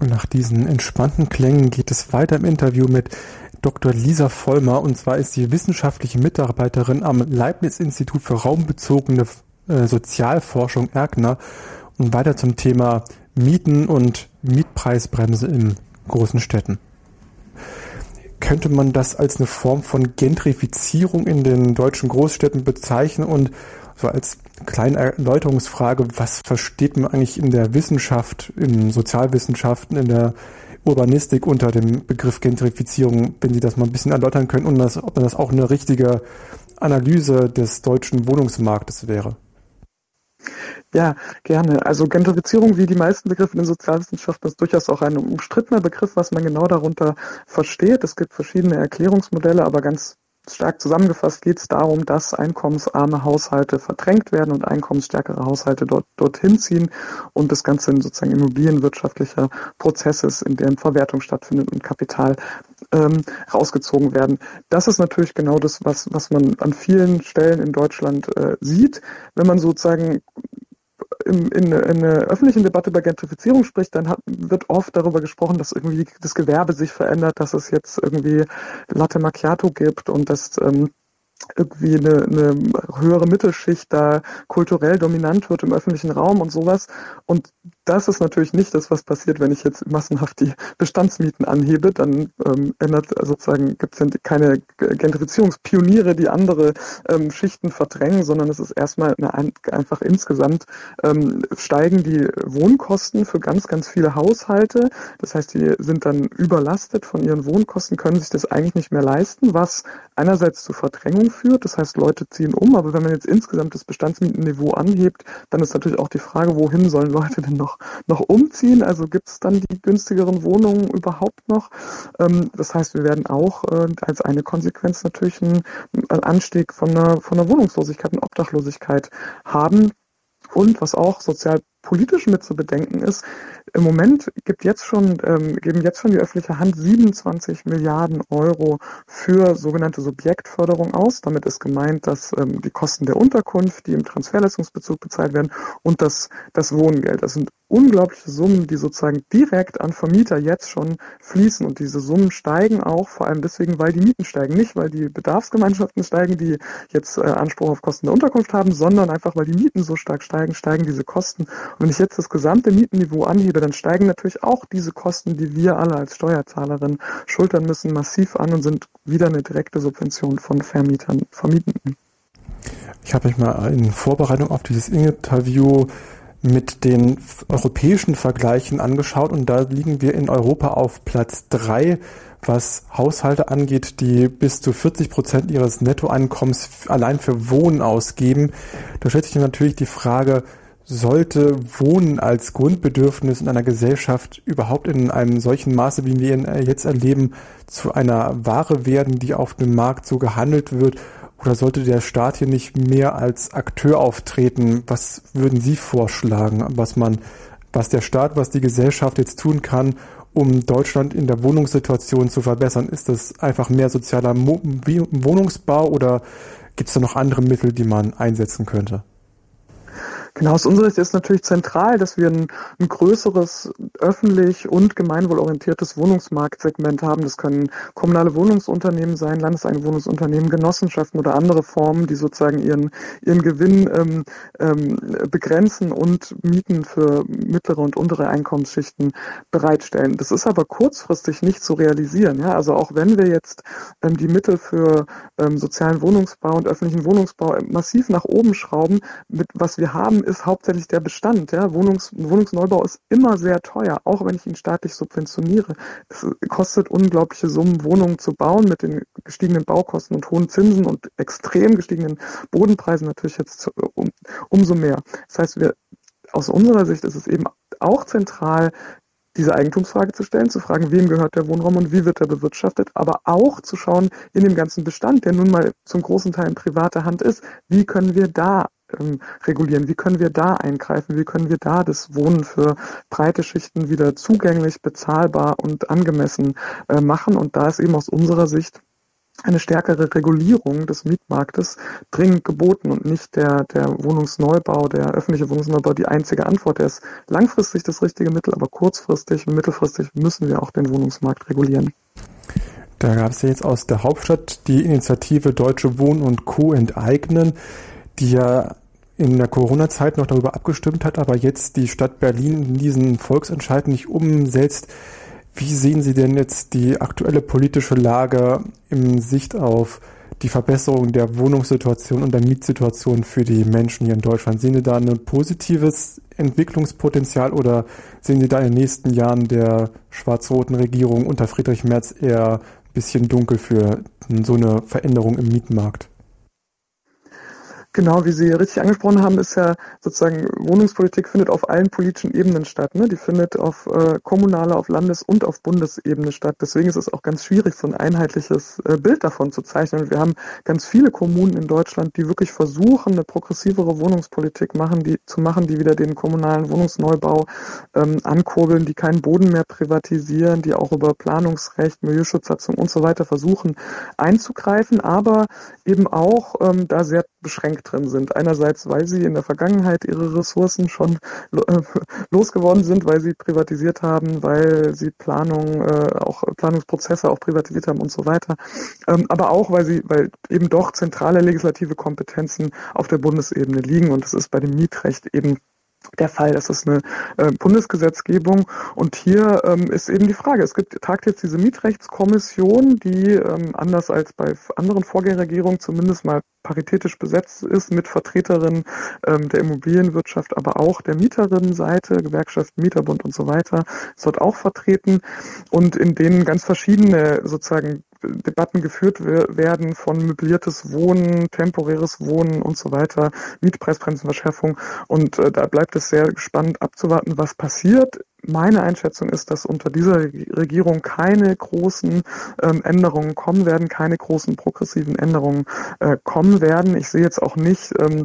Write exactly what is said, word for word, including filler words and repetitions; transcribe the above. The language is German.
Und nach diesen entspannten Klängen geht es weiter im Interview mit Doktor Lisa Vollmer, und zwar ist sie wissenschaftliche Mitarbeiterin am Leibniz-Institut für raumbezogene äh, Sozialforschung Erkner und weiter zum Thema Mieten und Mietpreisbremse in großen Städten. Könnte man das als eine Form von Gentrifizierung in den deutschen Großstädten bezeichnen? Und so als kleine Erläuterungsfrage, was versteht man eigentlich in der Wissenschaft, in Sozialwissenschaften, in der Urbanistik unter dem Begriff Gentrifizierung, wenn Sie das mal ein bisschen erläutern können und das, ob das auch eine richtige Analyse des deutschen Wohnungsmarktes wäre? Ja, gerne. Also Gentrifizierung, wie die meisten Begriffe in den Sozialwissenschaften, ist durchaus auch ein umstrittener Begriff, was man genau darunter versteht. Es gibt verschiedene Erklärungsmodelle, aber ganz stark zusammengefasst geht es darum, dass einkommensarme Haushalte verdrängt werden und einkommensstärkere Haushalte dort dorthin ziehen und das Ganze in sozusagen immobilienwirtschaftlicher Prozess ist, in dem Verwertung stattfindet und Kapital ähm, rausgezogen werden. Das ist natürlich genau das, was was man an vielen Stellen in Deutschland äh, sieht. Wenn man sozusagen in, in, in der öffentlichen Debatte über Gentrifizierung spricht, dann hat, wird oft darüber gesprochen, dass irgendwie das Gewerbe sich verändert, dass es jetzt irgendwie Latte Macchiato gibt und dass ähm, irgendwie eine, eine höhere Mittelschicht da kulturell dominant wird im öffentlichen Raum und sowas. Und das ist natürlich nicht das, was passiert, wenn ich jetzt massenhaft die Bestandsmieten anhebe. Dann ähm, ändert sozusagen gibt es ja keine Gentrifizierungspioniere, die andere ähm, Schichten verdrängen, sondern es ist erstmal eine, einfach insgesamt ähm, steigen die Wohnkosten für ganz, ganz viele Haushalte. Das heißt, die sind dann überlastet von ihren Wohnkosten, können sich das eigentlich nicht mehr leisten, was einerseits zu Verdrängung führt. Das heißt, Leute ziehen um, aber wenn man jetzt insgesamt das Bestandsmietenniveau anhebt, dann ist natürlich auch die Frage, wohin sollen Leute denn noch noch umziehen? Also gibt es dann die günstigeren Wohnungen überhaupt noch? Ähm, das heißt, wir werden auch äh, als eine Konsequenz natürlich einen, einen Anstieg von einer, von einer Wohnungslosigkeit und Obdachlosigkeit haben. Und was auch sozialpolitisch mit zu bedenken ist, im Moment gibt jetzt schon, ähm, geben jetzt schon die öffentliche Hand siebenundzwanzig Milliarden Euro für sogenannte Subjektförderung aus. Damit ist gemeint, dass ähm, die Kosten der Unterkunft, die im Transferleistungsbezug bezahlt werden, und das, das Wohngeld. Das sind unglaubliche Summen, die sozusagen direkt an Vermieter jetzt schon fließen. Und diese Summen steigen auch, vor allem deswegen, weil die Mieten steigen. Nicht, weil die Bedarfsgemeinschaften steigen, die jetzt äh, Anspruch auf Kosten der Unterkunft haben, sondern einfach, weil die Mieten so stark steigen, steigen diese Kosten. Und wenn ich jetzt das gesamte Mietenniveau anhebe, dann steigen natürlich auch diese Kosten, die wir alle als Steuerzahlerin schultern müssen, massiv an und sind wieder eine direkte Subvention von Vermietern, Vermietenden. Ich habe mich mal in Vorbereitung auf dieses Interview mit den europäischen Vergleichen angeschaut und da liegen wir in Europa auf Platz drei, was Haushalte angeht, die bis zu vierzig Prozent ihres Nettoeinkommens allein für Wohnen ausgeben. Da stellt sich natürlich die Frage, sollte Wohnen als Grundbedürfnis in einer Gesellschaft überhaupt in einem solchen Maße, wie wir ihn jetzt erleben, zu einer Ware werden, die auf dem Markt so gehandelt wird? Oder sollte der Staat hier nicht mehr als Akteur auftreten? Was würden Sie vorschlagen, was man, was der Staat, was die Gesellschaft jetzt tun kann, um Deutschland in der Wohnungssituation zu verbessern? Ist das einfach mehr sozialer Mo- Wohnungsbau oder gibt es da noch andere Mittel, die man einsetzen könnte? Genau, aus unserer Sicht ist natürlich zentral, dass wir ein, ein größeres öffentlich und gemeinwohlorientiertes Wohnungsmarktsegment haben. Das können kommunale Wohnungsunternehmen sein, landeseigene Wohnungsunternehmen, Genossenschaften oder andere Formen, die sozusagen ihren ihren Gewinn ähm, ähm, begrenzen und Mieten für mittlere und untere Einkommensschichten bereitstellen. Das ist aber kurzfristig nicht zu realisieren. Ja? Also auch wenn wir jetzt ähm, die Mittel für ähm, sozialen Wohnungsbau und öffentlichen Wohnungsbau massiv nach oben schrauben, mit was wir haben, ist hauptsächlich der Bestand. Ja, Wohnungs, Wohnungsneubau ist immer sehr teuer, auch wenn ich ihn staatlich subventioniere. Es kostet unglaubliche Summen, Wohnungen zu bauen mit den gestiegenen Baukosten und hohen Zinsen und extrem gestiegenen Bodenpreisen natürlich jetzt um, umso mehr. Das heißt, wir, aus unserer Sicht ist es eben auch zentral, diese Eigentumsfrage zu stellen, zu fragen, wem gehört der Wohnraum und wie wird er bewirtschaftet, aber auch zu schauen in dem ganzen Bestand, der nun mal zum großen Teil in privater Hand ist, wie können wir da ähm, regulieren, wie können wir da eingreifen, wie können wir da das Wohnen für breite Schichten wieder zugänglich, bezahlbar und angemessen äh, machen. Und da ist eben aus unserer Sicht eine stärkere Regulierung des Mietmarktes dringend geboten und nicht der, der Wohnungsneubau, der öffentliche Wohnungsneubau die einzige Antwort. Der ist langfristig das richtige Mittel, aber kurzfristig und mittelfristig müssen wir auch den Wohnungsmarkt regulieren. Da gab es ja jetzt aus der Hauptstadt die Initiative Deutsche Wohnen und Co. enteignen, die ja in der Corona-Zeit noch darüber abgestimmt hat, aber jetzt die Stadt Berlin diesen Volksentscheid nicht umsetzt. Wie sehen Sie denn jetzt die aktuelle politische Lage in Sicht auf die Verbesserung der Wohnungssituation und der Mietsituation für die Menschen hier in Deutschland? Sehen Sie da ein positives Entwicklungspotenzial oder sehen Sie da in den nächsten Jahren der schwarz-roten Regierung unter Friedrich Merz eher ein bisschen dunkel für so eine Veränderung im Mietmarkt? Genau, wie Sie richtig angesprochen haben, ist ja sozusagen Wohnungspolitik findet auf allen politischen Ebenen statt. Ne? Die findet auf äh, kommunaler, auf Landes- und auf Bundesebene statt. Deswegen ist es auch ganz schwierig, so ein einheitliches äh, Bild davon zu zeichnen. Wir haben ganz viele Kommunen in Deutschland, die wirklich versuchen, eine progressivere Wohnungspolitik machen, die zu machen, die wieder den kommunalen Wohnungsneubau ähm, ankurbeln, die keinen Boden mehr privatisieren, die auch über Planungsrecht, Milieuschutzsatzung und so weiter versuchen einzugreifen, aber eben auch ähm, da sehr beschränkt drin sind. Einerseits, weil sie in der Vergangenheit ihre Ressourcen schon äh, losgeworden sind, weil sie privatisiert haben, weil sie Planung, äh, auch Planungsprozesse auch privatisiert haben und so weiter. Ähm, aber auch, weil sie, weil eben doch zentrale legislative Kompetenzen auf der Bundesebene liegen und das ist bei dem Mietrecht eben der Fall. Das ist eine äh, Bundesgesetzgebung und hier ähm, ist eben die Frage, es gibt tagt jetzt diese Mietrechtskommission, die ähm, anders als bei anderen Vorgängerregierungen zumindest mal paritätisch besetzt ist mit Vertreterinnen ähm, der Immobilienwirtschaft, aber auch der Mieterinnenseite, Gewerkschaften, Mieterbund und so weiter, ist dort auch vertreten und in denen ganz verschiedene sozusagen Debatten geführt werden von möbliertes Wohnen, temporäres Wohnen und so weiter, Mietpreisbremsenverschärfung und äh, da bleibt es sehr spannend abzuwarten, was passiert. Meine Einschätzung ist, dass unter dieser Regierung keine großen ähm, Änderungen kommen werden, keine großen progressiven Änderungen äh, kommen werden. Ich sehe jetzt auch nicht, ähm,